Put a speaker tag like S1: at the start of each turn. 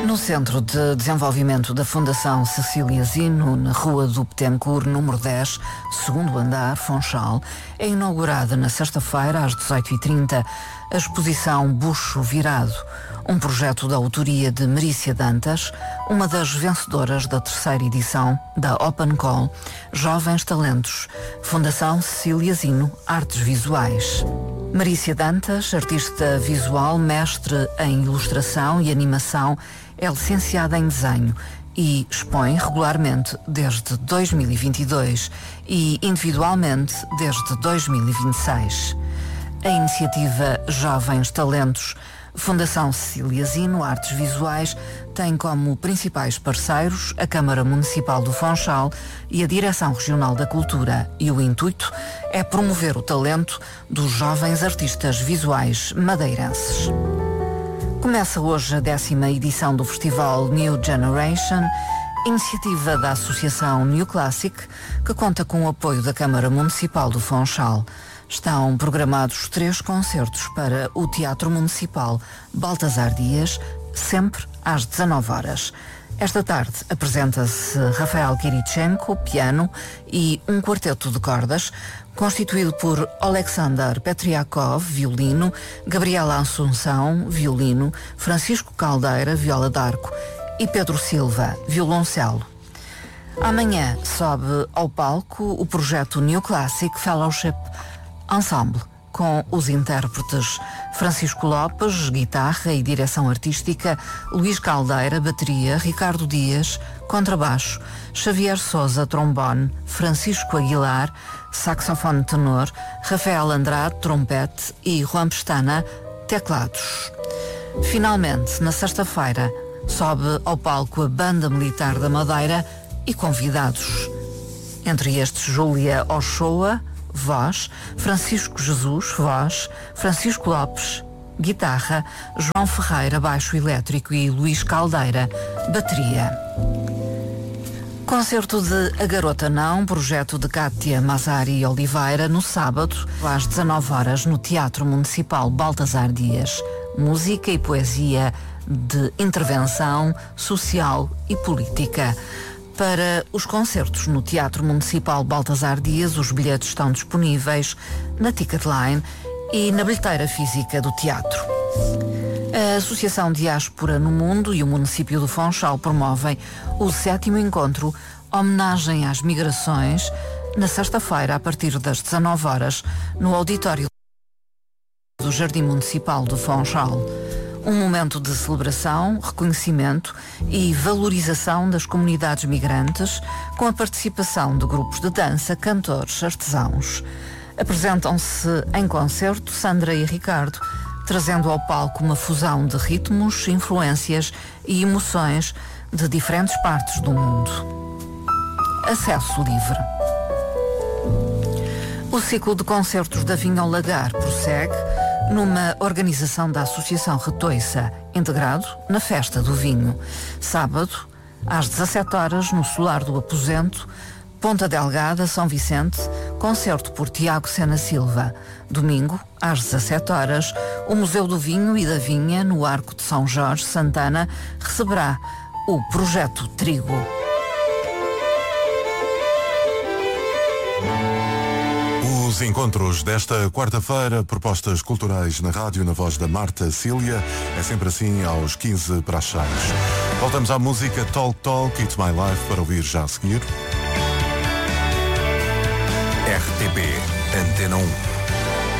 S1: No Centro de Desenvolvimento da Fundação Cecília Zino, na Rua do Betancourt, número 10, segundo andar, Funchal, é inaugurada na sexta-feira, às 18h30, a exposição Bucho Virado, um projeto da autoria de Marícia Dantas, uma das vencedoras da terceira edição da Open Call Jovens Talentos, Fundação Cecília Zino, Artes Visuais. Marícia Dantas, artista visual, mestre em ilustração e animação, é licenciada em desenho e expõe regularmente desde 2022 e individualmente desde 2026. A iniciativa Jovens Talentos, Fundação Cecília Zino, Artes Visuais, tem como principais parceiros a Câmara Municipal do Funchal e a Direção Regional da Cultura, e o intuito é promover o talento dos jovens artistas visuais madeirenses. Começa hoje a 10ª edição do Festival New Generation, iniciativa da Associação New Classic, que conta com o apoio da Câmara Municipal do Funchal. Estão programados 3 concertos para o Teatro Municipal Baltasar Dias, sempre às 19 horas. Esta tarde apresenta-se Rafael Kirichenko, piano, e um quarteto de cordas, constituído por Alexander Petriakov, violino, Gabriela Assunção, violino, Francisco Caldeira, viola d'arco e Pedro Silva, violoncelo. Amanhã sobe ao palco o projeto New Classic Fellowship Ensemble, com os intérpretes Francisco Lopes, guitarra e direção artística, Luís Caldeira, bateria, Ricardo Dias, contrabaixo, Xavier Sousa, trombone, Francisco Aguilar, saxofone tenor, Rafael Andrade, trompete e Juan Pestana, teclados. Finalmente, na sexta-feira, sobe ao palco a Banda Militar da Madeira e convidados. Entre estes, Júlia Ochoa, voz, Francisco Jesus, voz, Francisco Lopes, guitarra, João Ferreira, baixo elétrico e Luís Caldeira, bateria. Concerto de A Garota Não, projeto de Cátia Mazari Oliveira, no sábado, às 19 horas, no Teatro Municipal Baltasar Dias. Música e poesia de intervenção social e política. Para os concertos no Teatro Municipal Baltasar Dias, os bilhetes estão disponíveis na Ticketline e na bilheteira física do teatro. A Associação Diáspora no Mundo e o município do Funchal promovem o 7º encontro Homenagem às Migrações, na sexta-feira, a partir das 19 horas, no auditório do Jardim Municipal do Funchal. Um momento de celebração, reconhecimento e valorização das comunidades migrantes, com a participação de grupos de dança, cantores, artesãos. Apresentam-se em concerto Sandra e Ricardo, trazendo ao palco uma fusão de ritmos, influências e emoções de diferentes partes do mundo. Acesso livre. O ciclo de concertos da Vinha ao Lagar prossegue numa organização da Associação Retoiça, integrado na Festa do Vinho. Sábado, às 17 horas, no Solar do Aposento, Ponta Delgada, São Vicente, concerto por Tiago Sena Silva. Domingo, às 17 horas, o Museu do Vinho e da Vinha, no Arco de São Jorge, Santana, receberá o Projeto Trigo.
S2: Os encontros desta quarta-feira, propostas culturais na rádio, na voz da Marta Cília, é sempre assim aos 15 para as 6. Voltamos à música Talk Talk, It's My Life, para ouvir já a seguir.
S3: RTP, Antena 1.